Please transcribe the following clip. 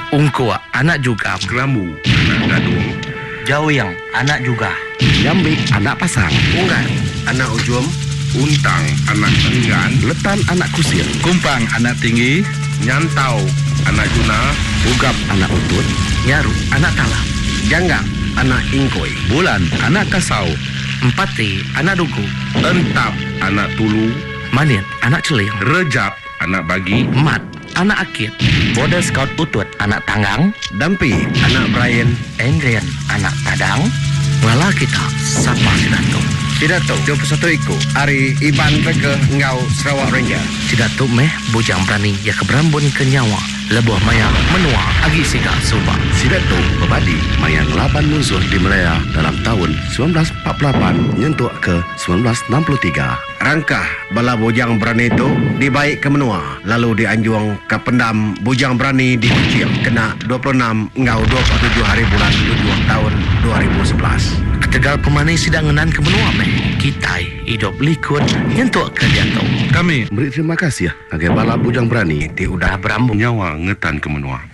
Ungkua, anak juga. Kelambu, anak gadung. Jawiyang, anak juga. Jambik, anak pasang. Unggan, anak ujum. Untang, anak enggan. Letan, anak kusir. Kumpang, anak tinggi. Nyantau, anak juna. Ugap, anak utut. Nyaru, anak talam. Janggak, anak ingkoi. Bulan, anak kasau. Empati, anak dugu. Entap, anak tulu. Manit, anak celing. Rejap, anak bagi. Mat, anak akit. Border Scout utut, anak tanggang. Dampi, anak Brian. Engren, anak padang. Ngala kita, sapa Sidato. Sidato, 21 iku. Ari Iban Rege Ngau Sarawak Ranger. Sidato meh bujang berani ya keberambun ke nyawa. Lebuh maya menua agi siga subah. Sidato Babadi mayang laban musuh di Melaya dalam tahun 1948 nyentuk ke 1963. Rangkah bala bujang berani itu dibaik ke menua, lalu dianjuang ke pendam bujang berani di Kucing kena 26 Ngau 27 hari bulan 7 tahun 2011. Ketegal pemani sidang ngenan ke menua meh. Kitai hidup likud nyentuk ke jatuh. Kami Beri terima kasih ya, agai bala bujang berani. Ti udah Berambung. nyawa ngetan ke menua.